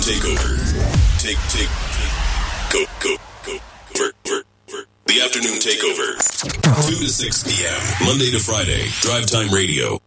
takeover. Take, go. The afternoon takeover. 2 to 6 p.m. Monday to Friday. Drive Time Radio.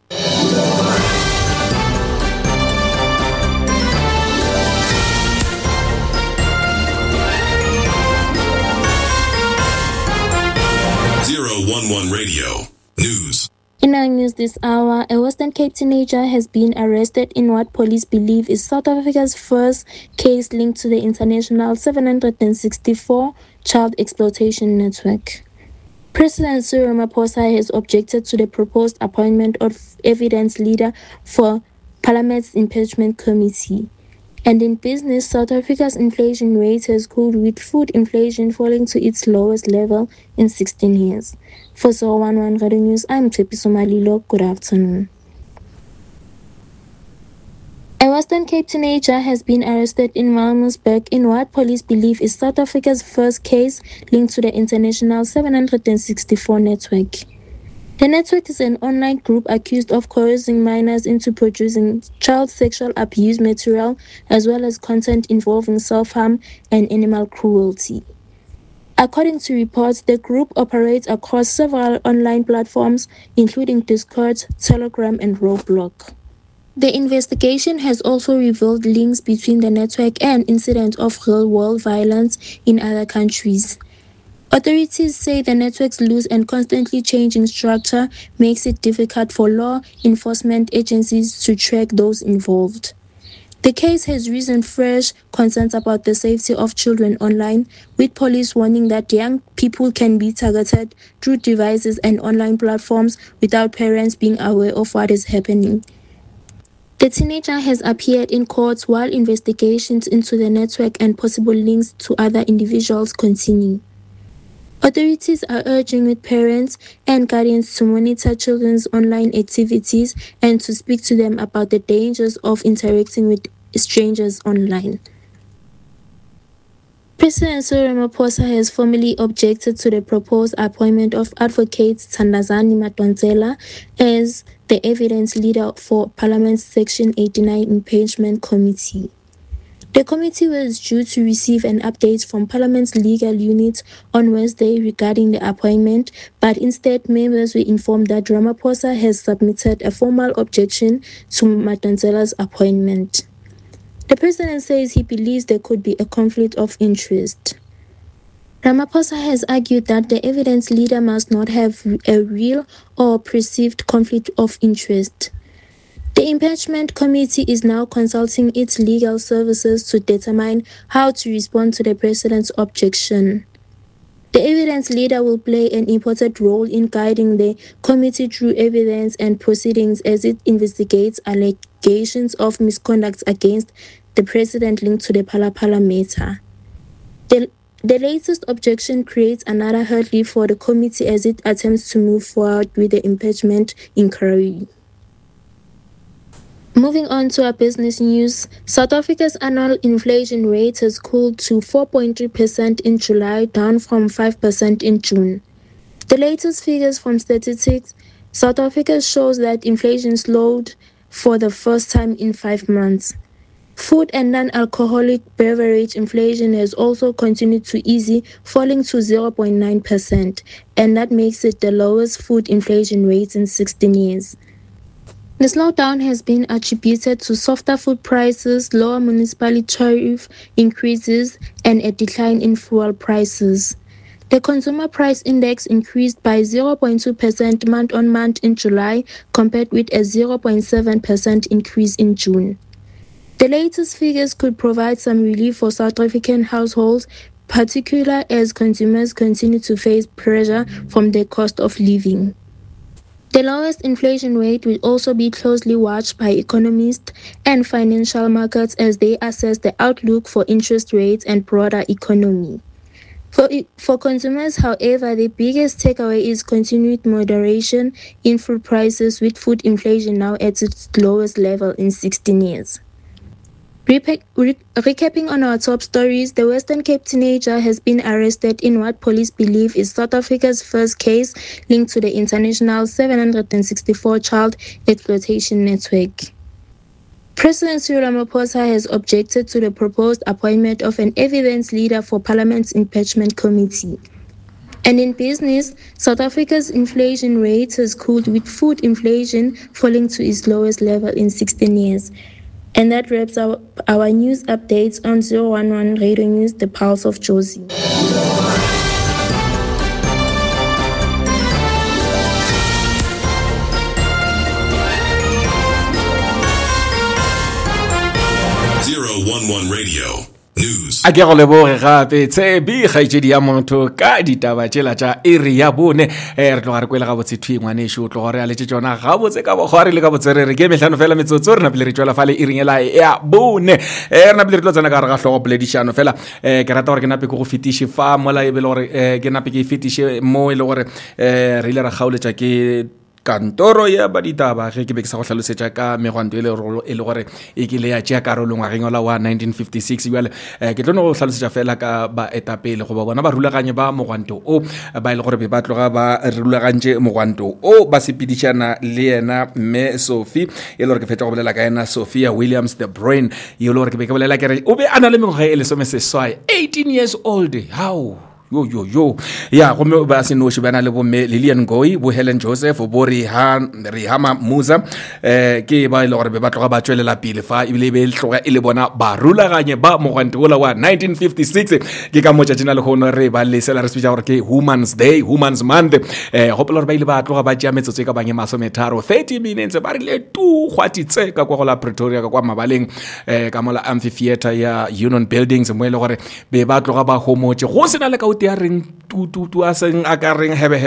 Zero 11 Radio News. In our news this hour, a Western Cape teenager has been arrested in what police believe is South Africa's first case linked to the international 764 child exploitation network. President Cyril Ramaphosa has objected to the proposed appointment of evidence leader for Parliament's impeachment committee. And in business, South Africa's inflation rate has cooled, with food inflation falling to its lowest level in 16 years. For 011 Radio News, I'm Tepiso Malilo. Good afternoon. A Western Cape teenager has been arrested in Malmesburg in what police believe is South Africa's first case linked to the international 764 network. The network is an online group accused of coercing minors into producing child sexual abuse material, as well as content involving self-harm and animal cruelty. According to reports, the group operates across several online platforms, including Discord, Telegram, and Roblox. The investigation has also revealed links between the network and incidents of real-world violence in other countries. Authorities say the network's loose and constantly changing structure makes it difficult for law enforcement agencies to track those involved. The case has risen fresh concerns about the safety of children online, with police warning that young people can be targeted through devices and online platforms without parents being aware of what is happening. The teenager has appeared in court while investigations into the network and possible links to other individuals continue. Authorities are urging with parents and guardians to monitor children's online activities and to speak to them about the dangers of interacting with strangers online. President Cyril Ramaphosa has formally objected to the proposed appointment of Advocate Thandazani Madonsela as the evidence leader for Parliament's Section 89 impeachment committee. The committee was due to receive an update from Parliament's legal unit on Wednesday regarding the appointment, but instead members were informed that Ramaphosa has submitted a formal objection to Madonsela's appointment. The president says he believes there could be a conflict of interest. Ramaphosa has argued that the evidence leader must not have a real or perceived conflict of interest. The impeachment committee is now consulting its legal services to determine how to respond to the president's objection. The evidence leader will play an important role in guiding the committee through evidence and proceedings as it investigates allegations of misconduct against the president linked to the Phala matter. The latest objection creates another hurdle for the committee as it attempts to move forward with the impeachment inquiry. Moving on to our business news, South Africa's annual inflation rate has cooled to 4.3% in July, down from 5% in June. The latest figures from Statistics South Africa shows that inflation slowed for the first time in 5 months. Food and non-alcoholic beverage inflation has also continued to ease, falling to 0.9%, and that makes it the lowest food inflation rate in 16 years. The slowdown has been attributed to softer food prices, lower municipal tariff increases, and a decline in fuel prices. The Consumer Price Index increased by 0.2% month-on-month in July, compared with a 0.7% increase in June. The latest figures could provide some relief for South African households, particularly as consumers continue to face pressure from the cost of living. The lowest inflation rate will also be closely watched by economists and financial markets as they assess the outlook for interest rates and broader economy. For consumers, however, the biggest takeaway is continued moderation in food prices, with food inflation now at its lowest level in 16 years. Recapping on our top stories, the Western Cape teenager has been arrested in what police believe is South Africa's first case linked to the international 764 child exploitation network. President Cyril Ramaphosa has objected to the proposed appointment of an evidence leader for Parliament's impeachment committee. And in business, South Africa's inflation rate has cooled, with food inflation falling to its lowest level in 16 years. And that wraps up our news updates on 011 Radio News, The Pulse of Jozi. Radio News. A ke go leboge gape tsebi kgaitsedi ya motho ka ditaba tšela tša iri ya bone re tloga re kwele ga botse thwi ngwaneso o tloga re a letse tšona ga botse ka bogware le ka botswerere ke mehlano fela metsotso re napile re tšwela fale iring ela ya bone re napile re tlo tsena ka re ga hlogo poledišano fela ke rata gore ke nape ke go fetiše fa mola e be le gore ke nape ke fetiše mo e le gore re ile ra kgaoletša ke kantoro ya baditaba ge ke be ke sa go hlalosetša ka megwanto e le gore e ke le ya tšea karolo ngwageng ola wa 1956 jale ke tlo no go hlalosetša fela ka baetapele goba bona ba rulaganye ba mogwanto o ba e le gore be ba tloga ba rulagantše mogwanto o ba sepedišana le yena mme Sophie e le gore ke fetša go bolela ka yena Sophia Williams the Brain e le gore ke be ke bolela kere o be a na le mengwaga e lesomeseswai 18 years old. How yo ya go me ba se no shebana le bo me Lillian Ngoyi bo Helen Joseph bo Rihama Musa ke ba ile gore be ba tloga ba tswelela pele fa ibile be le tloga ile bona ba rulaganye ba mogwanto ola wa 1956 ke ka mo tšatšina le gono re ba le sela re spitša gore ke Women's Day, Women's Month gopola gore ba ile ba tloga ba tšea metsotso ka banye masometharo 30 minutes ba rile tu gwatitse ka kwa go la Pretoria ka kwa mabaleng ka mola amphitheater ya Union Buildings mo ile gore be ba tloga ba homotse go sena le ka ya reng tu a seng a ka reng hebe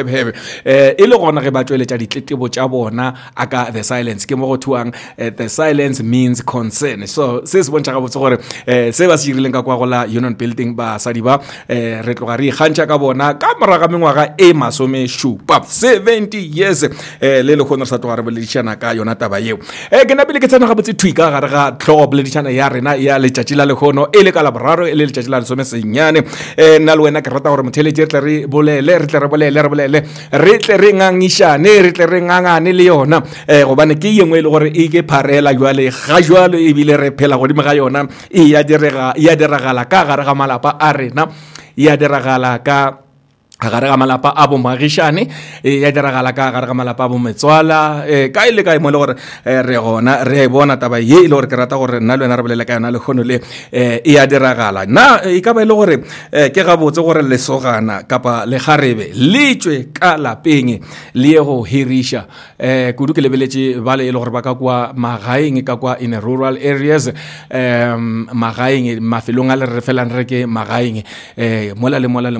e le gona ge ba tsweletša ditletebo tša bona aka the silence ke mo go thuang the silence means concern. So se se bontšha gabotse gore se ba se dirileng ka kwa go la Union Building basadi ba re tloga re ikgantšha ka bona ka moraga mengwaga e masomešupa 70 years le le kgono sa tloga re boledišana ka yona taba yeo ke napele ke tsena gabotse thwi ka gare ga tlhogo boledišana ya rena ya letšatši la lekgono e le ka laboraro e le letšatši la lesomesenyane nna le wena ke rata gore motheletši re tle re bolele re tle re ngangišane re tle re ngangane le yona gobane ke yengwe e le gore e ke pharela jwale ga jwalo ebile re phela godimo ga yona e ya diragala ka gare ga malapa a rena ya diragala ka gare ga malapa a bo magišane ya diragala ka gare ga malapa a bo metswala ka ile ka mo le gore re gona re bona taba ye ile gore ke rata gore nna le wena re bolela ka yona le khono le ya diragala na e ka ba ile gore ke ga botse gore lesogana kapa le garebe le tswe ka lapeng le go hirisha kudu ke lebeletše ba le ile gore ba ka kwa magaeng ka kwa in rural areas magaeng mafelong a le re felang re ke magaeng mola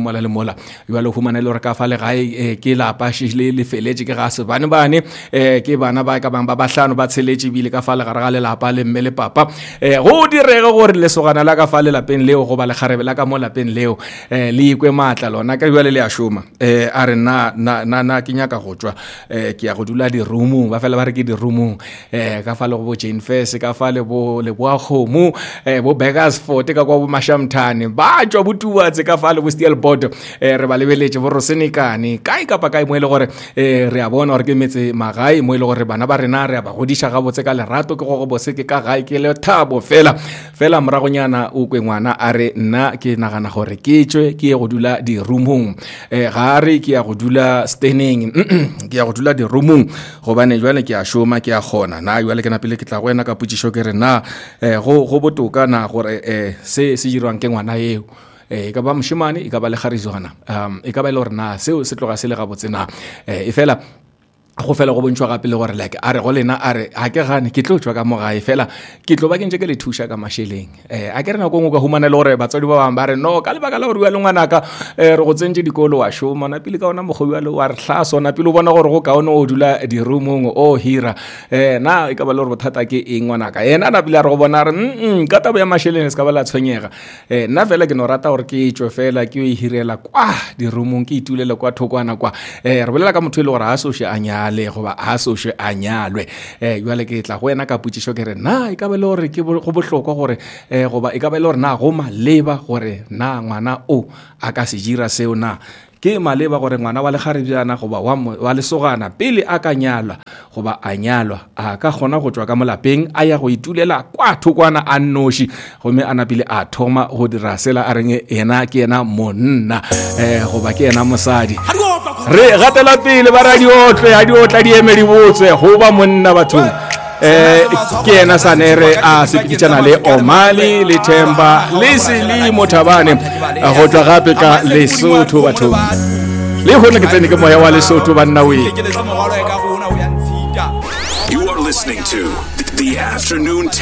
le humana le re ka fa le gae ke la pashi le feletse ke ga se bane ke bana ba ka bang ba bahlano ba tsheletse bile ka fa le gare ga le lapa le mme le papa go direga gore le sogana la ka fa le lapeng leo go ba le garebe la ka mo lapeng leo le ikwe matla lona ka jwale le a shoma a re na ke nyaka go tswa ke ya go dula di roomong ba fela ba re ke di roomong ka fa le go bo Jane Face ka fa le bo Kgomo bo Bakersford ka kwa bo Mashamthane ba tswa botuwatse ka fa le bo Steelbord re ba lebeletse bo Rosenikane kae kapa kae mo ile gore re a bona gore ke metse magae mo ile gore bana ba rena re ba godisha ga botse ka lerato ke go bose ke ka gae ke le thabo fela moragonyana o kwe ngwana a re nna ke nagana gore ke tswe ke ye go dula di roomong ga re ke ya go dula staying ke ya go dula di roomong gobane jwale ke a shoma ke a gona na jwale ke napile ke tla go ena ka putsisho ke re na go botoka na gore se dirwang ke ngwana eo e ka ba moshimane e ka ba le garizwana e ka ba le gore na seo se tloga se le gabotse na e fela go fela go bontšwa gape le gore like a re go lena a re a ke gane ke tlo tswa ka mogae fela ke tlo ba ke ntse ke le thuša ka masheleng a ke re nako ngwe ka humana le gore batswadi ba bang ba re no ka lebaka la gore bua le ngwanaka re go tsentse dikolo wa shoma na pele ka ona mogobi wa le wa re tlhaso na pele o bona gore go kaone o dula di roomong o hira na e ka ba le gore bothata ke eng ngwanaka yena na pele a re go bona re ka taba ya masheleng se ka ba la tshwenyega nna fela ke no rata gore ke tswe fela ke o e hirela kwa di roomong ke itulele kwa thokwana kwa re bolela ka motho e le gore a soše anya le goba a soše a nyalwe jwale ke tla go ena ka putsisho ke re na e ka be le gore ke go bohlokwa gore goba e ka be le gore na go maleba gore na ngwana o a ka se dira seo na ke maleba gore ngwana wa lekgarebjana goba wa lesogana pele a ka nyalwa goba a nyalwa a ka gona go tswa ka molapeng a ya go itulela kwa thokwana a nnoši gomme a napile a thoma go dira sela a reng ena ke ena monna goba ke ena mosadi re gatela pele ba radiotle a diotla di eme di botse go ba monna bathong ke ena sanere a sepeditšana le Omali le Themba le Selimo Thabane go tswa gape ka Lesotho bathong le gone ke tsene ke moya wa Lesotho banna we. You are listening to The Afternoon